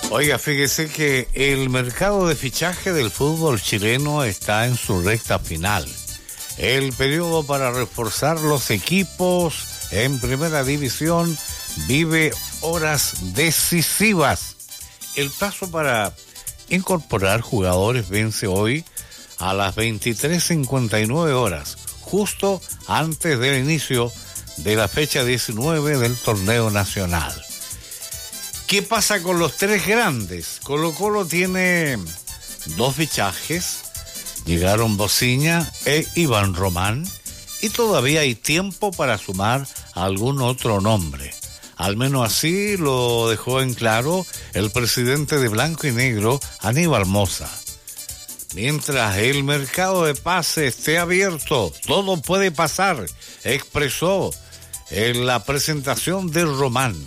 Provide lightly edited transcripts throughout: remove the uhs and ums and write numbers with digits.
Oiga, fíjese que el mercado de fichaje del fútbol chileno está en su recta final. El periodo para reforzar los equipos en primera división vive horas decisivas. El plazo para incorporar jugadores vence hoy a las 23:59 horas, justo antes del inicio de la fecha 19 del torneo nacional. ¿Qué pasa con los tres grandes? Colo-Colo tiene dos fichajes, llegaron Bociña e Iván Román, y todavía hay tiempo para sumar algún otro nombre. Al menos así lo dejó en claro el presidente de Blanco y Negro, Aníbal Mosa. Mientras el mercado de pases esté abierto, todo puede pasar, expresó en la presentación de Román.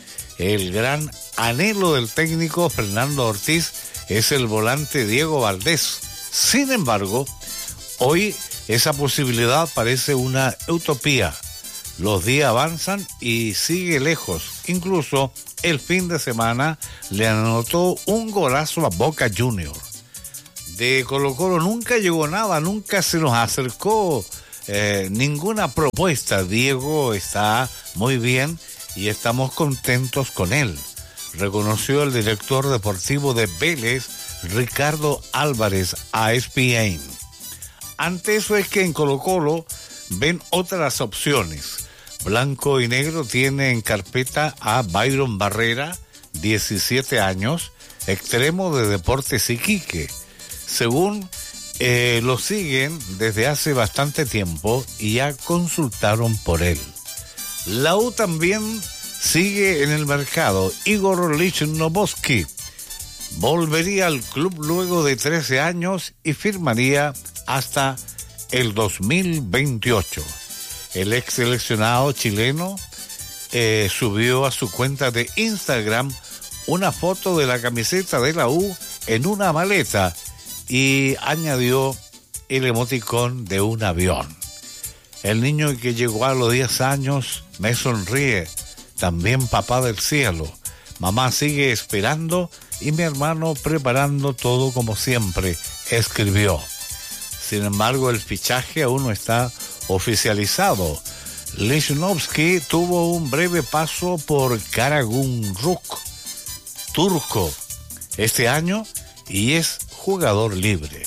El gran anhelo del técnico Fernando Ortiz es el volante Diego Valdés. Sin embargo, hoy esa posibilidad parece una utopía. Los días avanzan y sigue lejos. Incluso el fin de semana le anotó un golazo a Boca Juniors. De Colo-Colo nunca llegó nada, nunca se nos acercó ninguna propuesta. Diego está muy bien y estamos contentos con él, reconoció el director deportivo de Vélez, Ricardo Álvarez, a ESPN. Ante eso es que en Colo-Colo ven otras opciones. Blanco y Negro tiene en carpeta a Byron Barrera, 17 años, extremo de Deportes Iquique. Según lo siguen desde hace bastante tiempo y ya consultaron por él. La U también sigue en el mercado. Igor Lichnowsky volvería al club luego de 13 años y firmaría hasta el 2028. El ex seleccionado chileno subió a su cuenta de Instagram una foto de la camiseta de la U en una maleta y añadió el emoticón de un avión. El niño que llegó a los 10 años me sonríe, también papá del cielo. Mamá sigue esperando y mi hermano preparando todo como siempre, escribió. Sin embargo, el fichaje aún no está oficializado. Lichnowsky tuvo un breve paso por Karagümrük turco este año y es jugador libre.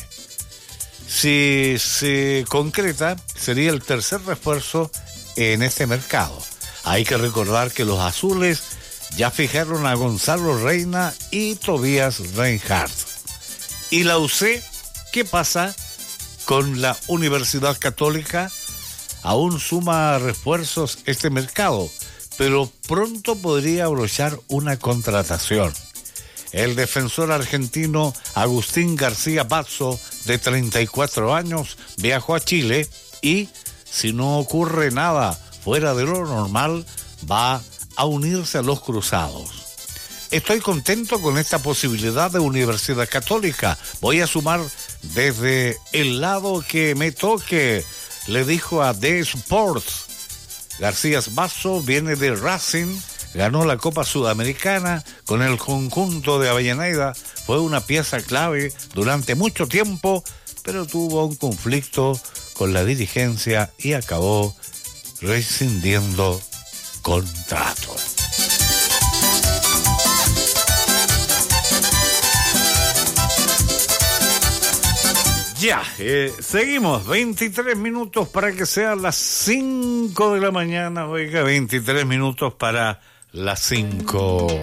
Si se concreta, sería el tercer refuerzo en este mercado. Hay que recordar que los azules ya fijaron a Gonzalo Reina y Tobias Reinhardt. ¿Y la UC? ¿Qué pasa con la Universidad Católica? Aún suma refuerzos este mercado, pero pronto podría abrochar una contratación. El defensor argentino Agustín García Pazzo, de 34 años, viajó a Chile y, si no ocurre nada fuera de lo normal, va a unirse a los Cruzados. Estoy contento con esta posibilidad de Universidad Católica. Voy a sumar desde el lado que me toque, le dijo a The Sports. García Pazzo viene de Racing, ganó la Copa Sudamericana con el conjunto de Avellaneda, fue una pieza clave durante mucho tiempo, pero tuvo un conflicto con la dirigencia y acabó rescindiendo contrato. Ya, seguimos, 23 minutos para que sean las 5 de la mañana, oiga, 23 minutos para las 5.